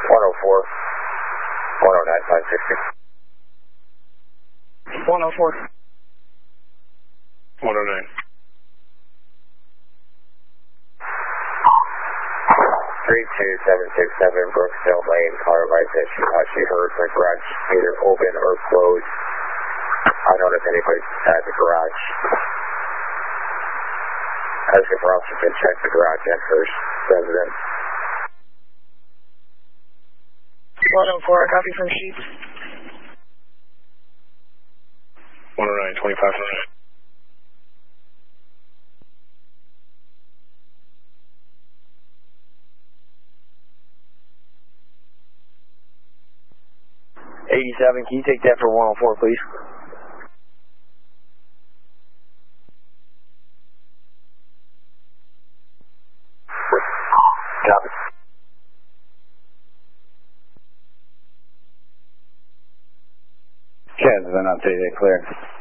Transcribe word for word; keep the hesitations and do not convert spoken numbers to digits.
one oh four, one oh nine, five sixty. one oh four. one oh nine. three two seven six seven Brooksdale Lane, car lights that she, uh, she heard the garage either open or closed. I don't know if anybody's at the garage. Asking for officers to check the garage at first. Resident. one oh four, copy from Sheep. one oh nine, twenty-five oh nine. eighty-seven, can you take that for one oh four, please? Copy. Chances are not today, clear.